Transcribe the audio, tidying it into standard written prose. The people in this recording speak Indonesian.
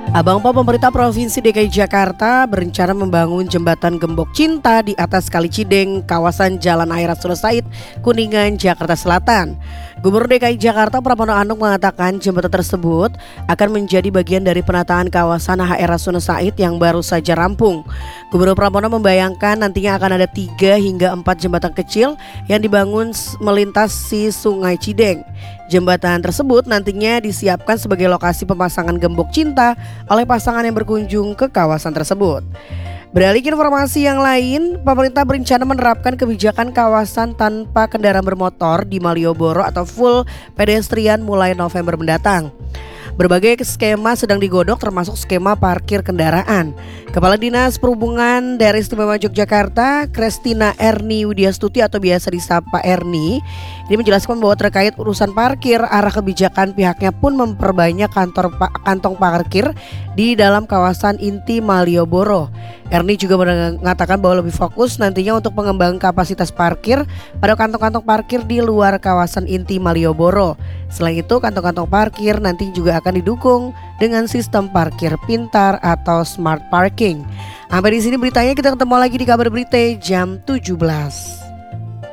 Abang Po, pemerintah Provinsi DKI Jakarta berencana membangun jembatan Gembok Cinta di atas Kali Cideng, kawasan Jalan Air Rasuna Said, Kuningan, Jakarta Selatan. Gubernur DKI Jakarta Pramono Anung mengatakan jembatan tersebut akan menjadi bagian dari penataan kawasan HR Rasuna Said yang baru saja rampung. Gubernur Pramono membayangkan nantinya akan ada 3 hingga 4 jembatan kecil yang dibangun melintasi Sungai Cideng. Jembatan tersebut nantinya disiapkan sebagai lokasi pemasangan gembok cinta oleh pasangan yang berkunjung ke kawasan tersebut. Beralih ke informasi yang lain, pemerintah berencana menerapkan kebijakan kawasan tanpa kendaraan bermotor di Malioboro atau full pedestrian mulai November mendatang. Berbagai skema sedang digodok termasuk skema parkir kendaraan. Kepala Dinas Perhubungan Daerah Istimewa Yogyakarta, Kristina Erni Widyastuti atau biasa disapa Erni, ini menjelaskan bahwa terkait urusan parkir, arah kebijakan pihaknya pun memperbanyak kantong parkir di dalam kawasan inti Malioboro. Erni juga mengatakan bahwa lebih fokus nantinya untuk pengembangan kapasitas parkir pada kantong-kantong parkir di luar kawasan inti Malioboro. Selain itu, kantong-kantong parkir nanti juga akan didukung dengan sistem parkir pintar atau smart parking. Sampai di sini beritanya, kita ketemu lagi di kabar berita jam 17.